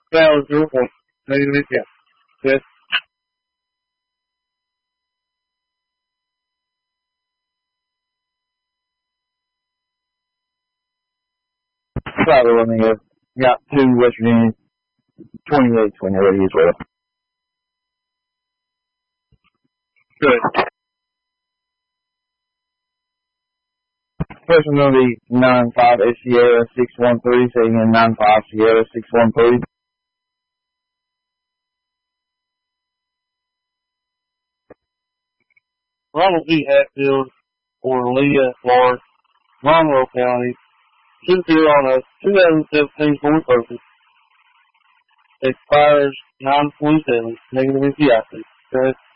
Dallas 0 points. Negative yeah. Yes. Probably when they got 2 West Virginia 28 when they're ready as well. Good. First one going to be 9-5 Sierra 613, saying in 9-5 Sierra 613. Ronald E. Hatfield or Leah Lawrence, Monroe County, should appear on a 2017 Ford Focus. Expires 9/27. Negative NCIC. Good.